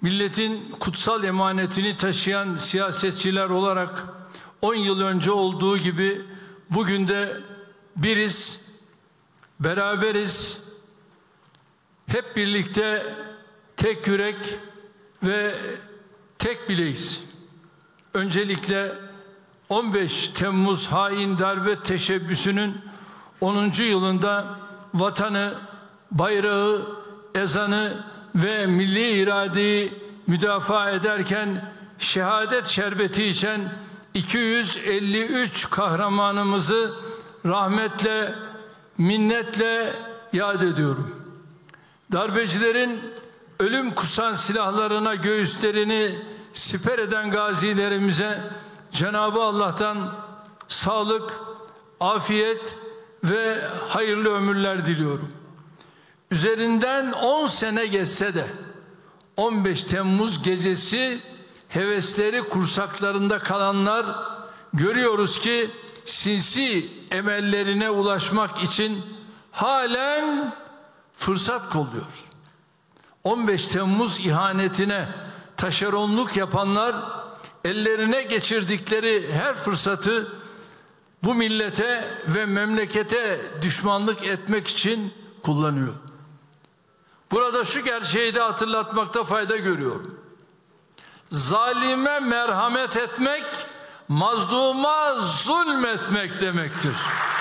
Milletin kutsal emanetini taşıyan siyasetçiler olarak 10 yıl önce olduğu gibi bugün de biriz, beraberiz, hep birlikte tek yürek ve tek bileğiz. Öncelikle 15 Temmuz hain darbe teşebbüsünün 10. yılında vatanı, bayrağı, ezanı ve milli iradeyi müdafaa ederken şehadet şerbeti içen 253 kahramanımızı rahmetle, minnetle yad ediyorum. Darbecilerin ölüm kusan silahlarına göğüslerini siper eden gazilerimize Cenab-ı Allah'tan sağlık, afiyet ve hayırlı ömürler diliyorum. Üzerinden 10 sene geçse de 15 Temmuz gecesi hevesleri kursaklarında kalanlar görüyoruz ki sinsi emellerine ulaşmak için halen fırsat kolluyor. 15 Temmuz ihanetine taşeronluk yapanlar ellerine geçirdikleri her fırsatı bu millete ve memlekete düşmanlık etmek için kullanıyor. Burada şu gerçeği de hatırlatmakta fayda görüyorum. Zalime merhamet etmek, mazluma zulmetmek demektir.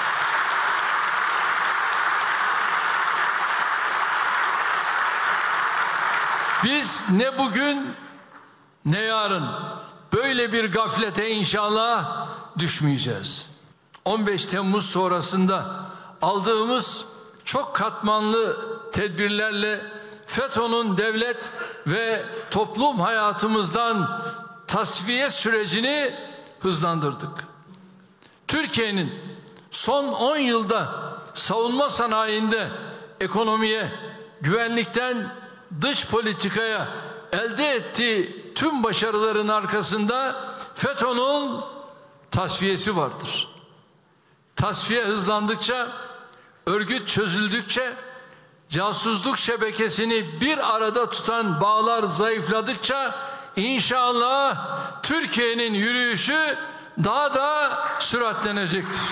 Biz ne bugün ne yarın böyle bir gaflete inşallah düşmeyeceğiz. 15 Temmuz sonrasında aldığımız çok katmanlı tedbirlerle FETÖ'nün devlet ve toplum hayatımızdan tasfiye sürecini hızlandırdık. Türkiye'nin son 10 yılda savunma sanayinde ekonomiye, güvenlikten dış politikaya elde ettiği tüm başarıların arkasında FETÖ'nün tasfiyesi vardır. Tasfiye hızlandıkça, örgüt çözüldükçe, casusluk şebekesini bir arada tutan bağlar zayıfladıkça inşallah Türkiye'nin yürüyüşü daha da süratlenecektir.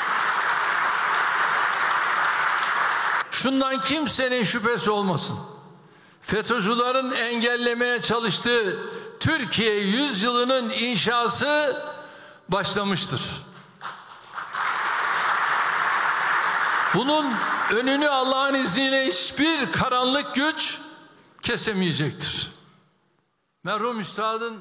Şundan kimsenin şüphesi olmasın. FETÖ'cülerin engellemeye çalıştığı Türkiye yüzyılının inşası başlamıştır. Bunun önünü Allah'ın izniyle hiçbir karanlık güç kesemeyecektir. Merhum üstadın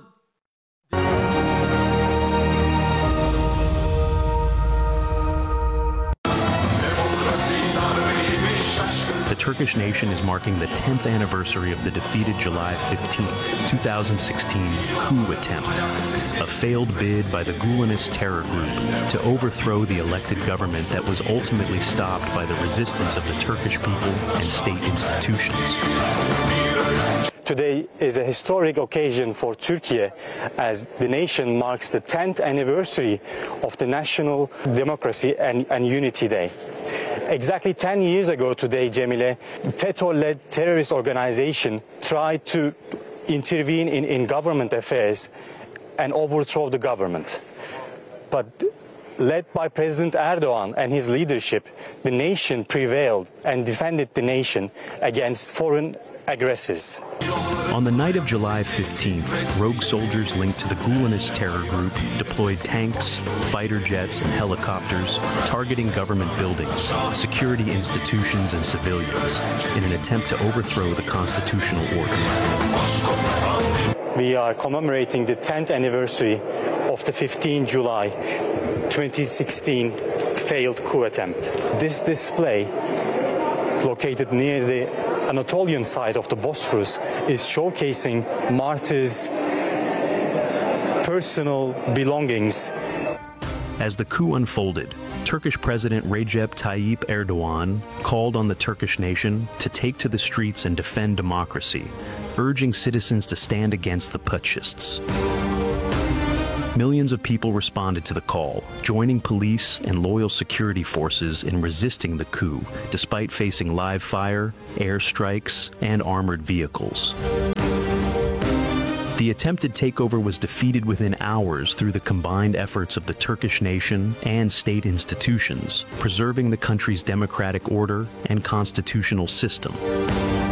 The Turkish nation is marking the 10th anniversary of the defeated July 15th, 2016 coup attempt, a failed bid by the Gülenist terror group to overthrow the elected government that was ultimately stopped by the resistance of the Turkish people and state institutions. Today is a historic occasion for Turkey as the nation marks the 10th anniversary of the National Democracy and Unity Day. Exactly 10 years ago today, Cemile, FETÖ-led terrorist organization tried to intervene in government affairs and overthrow the government. But led by President Erdogan and his leadership, the nation prevailed and defended the nation against foreign aggressors. On the night of July 15th, rogue soldiers linked to the Gülenist terror group deployed tanks, fighter jets, and helicopters, targeting government buildings, security institutions, and civilians in an attempt to overthrow the constitutional order. We are commemorating the 10th anniversary of the 15 July 2016 failed coup attempt. This display, located near the Anatolian side of the Bosphorus, is showcasing martyrs' personal belongings. As the coup unfolded, Turkish President Recep Tayyip Erdogan called on the Turkish nation to take to the streets and defend democracy, urging citizens to stand against the putschists. Millions of people responded to the call, joining police and loyal security forces in resisting the coup, despite facing live fire, air strikes, and armored vehicles. The attempted takeover was defeated within hours through the combined efforts of the Turkish nation and state institutions, preserving the country's democratic order and constitutional system.